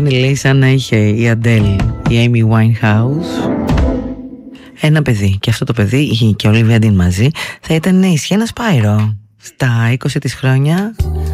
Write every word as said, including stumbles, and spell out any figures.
είναι, λέει, σαν να είχε η Adele, η Amy Winehouse ένα παιδί, και αυτό το παιδί και ο Olivia Dean μαζί θα ήταν η Sienna Spyro στα είκοσι της χρόνια.